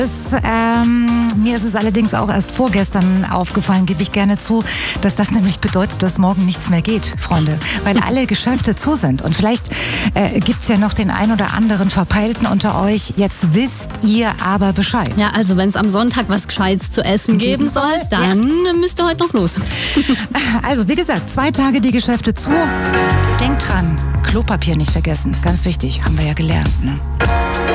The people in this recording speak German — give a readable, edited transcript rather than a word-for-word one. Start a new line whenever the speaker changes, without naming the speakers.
Mir ist es allerdings auch erst vorgestern aufgefallen, gebe ich gerne zu, dass das nämlich bedeutet, dass morgen nichts mehr geht, Freunde. Weil alle Geschäfte zu sind. Und vielleicht gibt's ja noch den ein oder anderen Verpeilten unter euch. Jetzt wisst ihr aber Bescheid.
Ja, also wenn es am Sonntag was Gescheites zu essen geben soll, dann müsst ihr heute noch los.
Also wie gesagt, 2 Tage die Geschäfte zu. Denkt dran, Klopapier nicht vergessen. Ganz wichtig, haben wir ja gelernt. Ne?